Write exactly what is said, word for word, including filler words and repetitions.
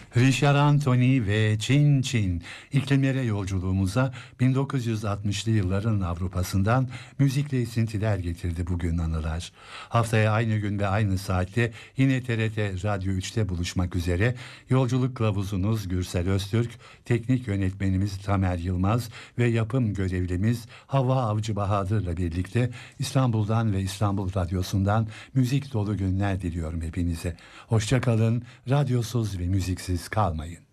Richard Anthony ve Çin Çin iklimlere yolculuğumuza bin dokuz yüz altmışlı yılların Avrupa'sından müzikle esintiler getirdi bugün anılar. Haftaya aynı gün ve aynı saatte yine T R T Radyo üçte buluşmak üzere. Yolculuk kılavuzunuz Gürsel Öztürk, teknik yönetmenimiz Tamer Yılmaz ve yapım görevlimiz Havva Avcı Bahadır'la birlikte İstanbul'dan ve İstanbul Radyosu'ndan müzik dolu günler diliyorum hepinize. Hoşça kalın, radyosuz ve müziksiz kalmayın.